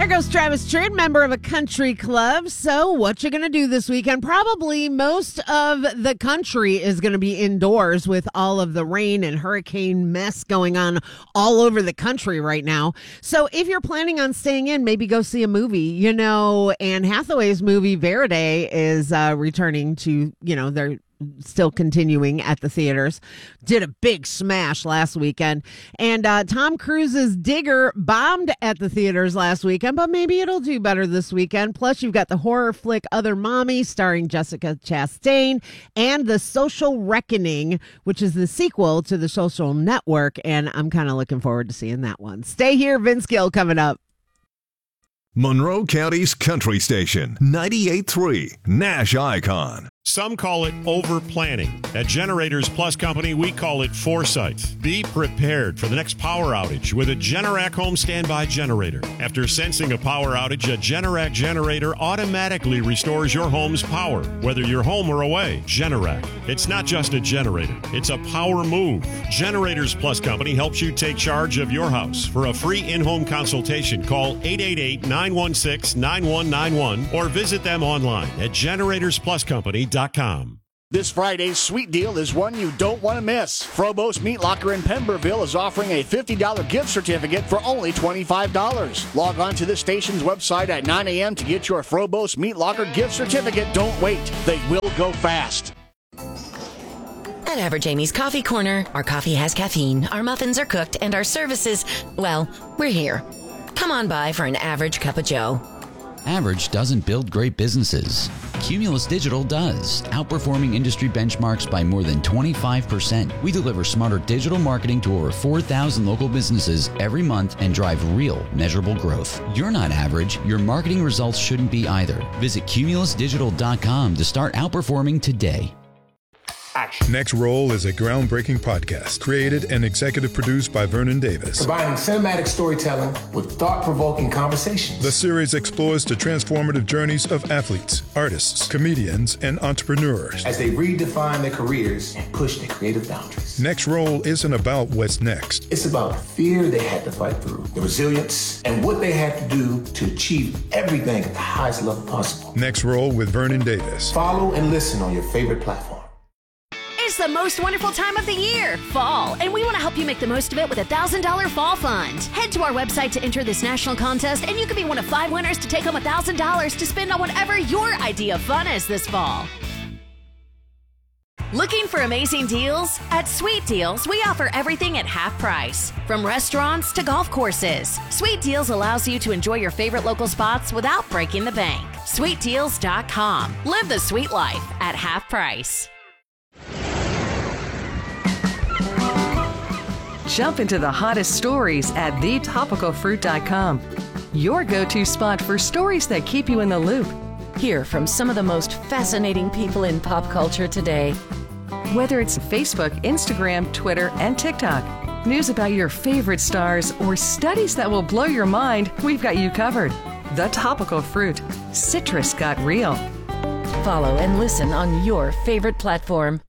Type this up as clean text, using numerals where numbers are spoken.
There goes Travis Tritt, member of a country club. So what you going to do this weekend? Probably most of the country is going to be indoors with all of the rain and hurricane mess going on all over the country right now. So if you're planning on staying in, maybe go see a movie. You know, Anne Hathaway's movie Verity is returning to, they're still continuing at the theaters. Did a big smash last weekend. And Tom Cruise's Digger bombed at the theaters last weekend, but maybe it'll do better this weekend. Plus, you've got the horror flick Other Mommy starring Jessica Chastain and The Social Reckoning, which is the sequel to The Social Network. And I'm kind of looking forward to seeing that one. Stay here. Vince Gill coming up. Monroe County's Country Station, 98.3 Nash Icon. Some call it over-planning. At Generators Plus Company, we call it foresight. Be prepared for the next power outage with a Generac home standby generator. After sensing a power outage, a Generac generator automatically restores your home's power, whether you're home or away. Generac. It's not just a generator. It's a power move. Generators Plus Company helps you take charge of your house. For a free in-home consultation, call 888-916-9191 or visit them online at generatorspluscompany.com. This Friday's sweet deal is one you don't want to miss. Frobos Meat Locker in Pemberville is offering a $50 gift certificate for only $25. Log on to the station's website at 9 a.m. to get your Frobos Meat Locker gift certificate. Don't wait. They will go fast. At Average Amy's Coffee Corner, our coffee has caffeine, our muffins are cooked, and our services, well, we're here. Come on by for an average cup of joe. Average doesn't build great businesses. Cumulus Digital does, outperforming industry benchmarks by more than 25%. We deliver smarter digital marketing to over 4,000 local businesses every month and drive real, measurable growth. You're not average. Your marketing results shouldn't be either. Visit cumulusdigital.com to start outperforming today. Next Roll is a groundbreaking podcast created and executive produced by Vernon Davis. Combining cinematic storytelling with thought-provoking conversations. The series explores the transformative journeys of athletes, artists, comedians, and entrepreneurs as they redefine their careers and push their creative boundaries. Next Roll isn't about what's next. It's about the fear they had to fight through, the resilience, and what they had to do to achieve everything at the highest level possible. Next Roll with Vernon Davis. Follow and listen on your favorite platform. It's the most wonderful time of the year, fall, and we want to help you make the most of it with a $1,000 fall fund. Head to our website to enter this national contest, and you could be one of 5 winners to take home $1,000 to spend on whatever your idea of fun is this fall. Looking for amazing deals? At Sweet Deals, we offer everything at half price, from restaurants to golf courses. Sweet Deals allows you to enjoy your favorite local spots without breaking the bank. SweetDeals.com. Live the sweet life at half price. Jump into the hottest stories at thetopicalfruit.com. Your go-to spot for stories that keep you in the loop. Hear from some of the most fascinating people in pop culture today. Whether it's Facebook, Instagram, Twitter, and TikTok, news about your favorite stars, or studies that will blow your mind, we've got you covered. The Topical Fruit. Citrus got real. Follow and listen on your favorite platform.